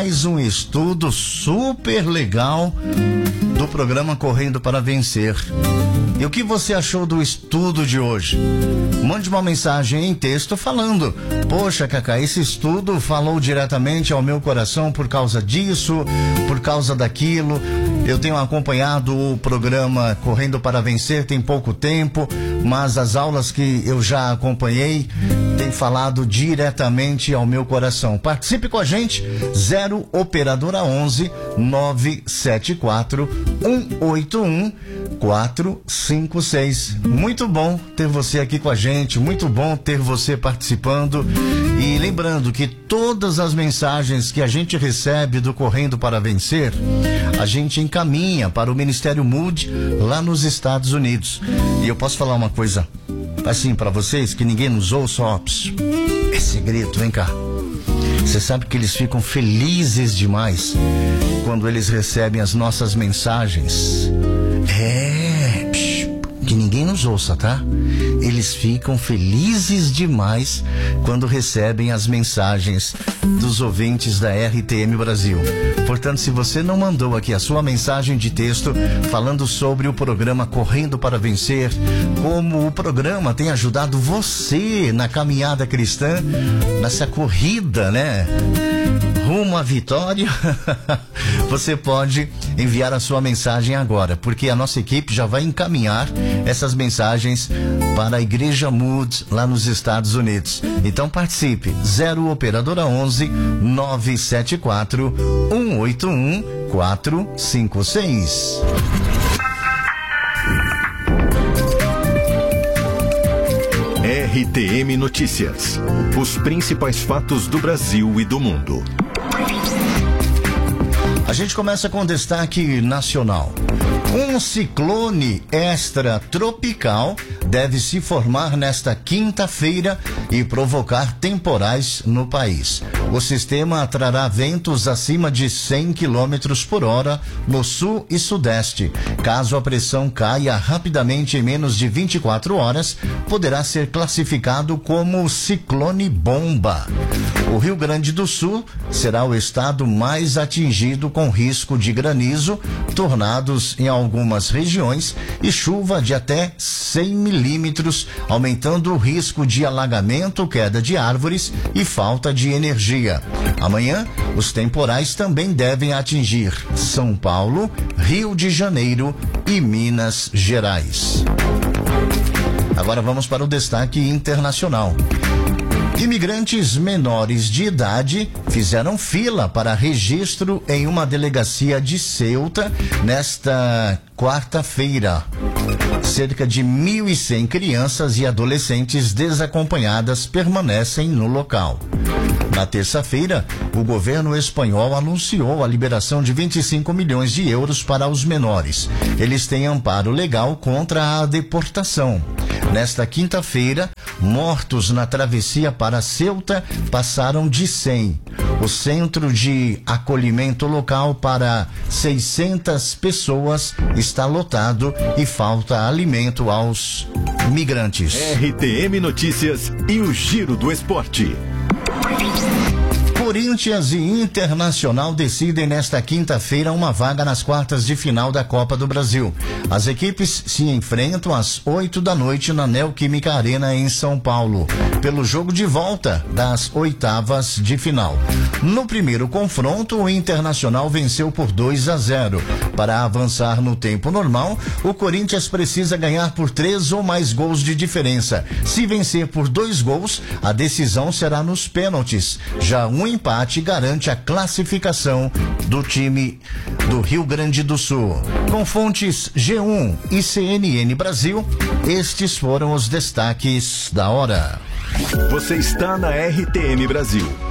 mais um estudo super legal do programa Correndo para Vencer. E o que você achou do estudo de hoje? Mande uma mensagem em texto falando: poxa, Cacá, esse estudo falou diretamente ao meu coração por causa disso, por causa daquilo. Eu tenho acompanhado o programa Correndo para Vencer tem pouco tempo, mas as aulas que eu já acompanhei têm falado diretamente ao meu coração. Participe com a gente, 0 operadora 11 974 181 456. Muito bom ter você aqui com a gente, muito bom ter você participando. E lembrando que todas as mensagens que a gente recebe do Correndo para Vencer, a gente encaminha para o Ministério Mood lá nos Estados Unidos. E eu posso falar uma coisa assim para vocês, que ninguém nos ouça, ó, é segredo, vem cá. Você sabe que eles ficam felizes demais quando eles recebem as nossas mensagens. Que ninguém nos ouça, tá? Eles ficam felizes demais quando recebem as mensagens dos ouvintes da RTM Brasil. Portanto, se você não mandou aqui a sua mensagem de texto falando sobre o programa Correndo para Vencer, como o programa tem ajudado você na caminhada cristã, nessa corrida, né? Rumo à vitória, você pode enviar a sua mensagem agora, porque a nossa equipe já vai encaminhar essas mensagens para a Igreja Mood lá nos Estados Unidos. Então participe, 0 operadora 11 974 181 456. RTM Notícias. Os principais fatos do Brasil e do mundo. A gente começa com destaque nacional. Um ciclone extratropical deve se formar nesta quinta-feira e provocar temporais no país. O sistema trará ventos acima de 100 km por hora no sul e sudeste. Caso a pressão caia rapidamente em menos de 24 horas, poderá ser classificado como ciclone bomba. O Rio Grande do Sul será o estado mais atingido, com risco de granizo, tornados em algumas regiões e chuva de até 100 milímetros, aumentando o risco de alagamento, queda de árvores e falta de energia. Amanhã, os temporais também devem atingir São Paulo, Rio de Janeiro e Minas Gerais. Agora vamos para o destaque internacional. Imigrantes menores de idade fizeram fila para registro em uma delegacia de Ceuta nesta quarta-feira. Cerca de 1.100 crianças e adolescentes desacompanhadas permanecem no local. Na terça-feira, o governo espanhol anunciou a liberação de 25 milhões de euros para os menores. Eles têm amparo legal contra a deportação. Nesta quinta-feira, mortos na travessia para Ceuta passaram de 100. O centro de acolhimento local para 600 pessoas está lotado e falta alimento aos migrantes. RTM Notícias e o Giro do Esporte. Corinthians e Internacional decidem nesta quinta-feira uma vaga nas quartas de final da Copa do Brasil. As equipes se enfrentam às 8 da noite na Neoquímica Arena em São Paulo, pelo jogo de volta das oitavas de final. No primeiro confronto, o Internacional venceu por 2-0. Para avançar no tempo normal, o Corinthians precisa ganhar por 3 ou mais gols de diferença. Se vencer por 2 gols, a decisão será nos pênaltis. Já um empate garante a classificação do time do Rio Grande do Sul. Com fontes G1 e CNN Brasil, estes foram os destaques da hora. Você está na RTM Brasil.